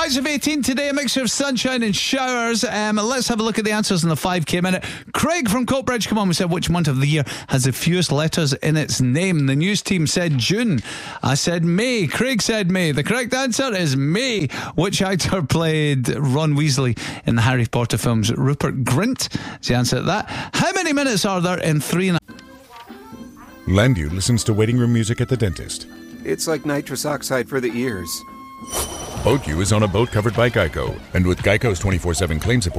Highs of 18 today, a mixture of sunshine and showers. Let's have a look at the answers in the 5K minute. Craig from Coatbridge, come on, we said which month of the year has the fewest letters in its name? The news team said June. I said May. Craig said May. The correct answer is May. Which actor played Ron Weasley in the Harry Potter films? Rupert Grint is the answer to that. How many minutes are there in 3 and Landu listens to waiting room music at the dentist. It's like nitrous oxide for the ears. BoatU is on a boat covered by Geico. And with Geico's 24/7 claim support,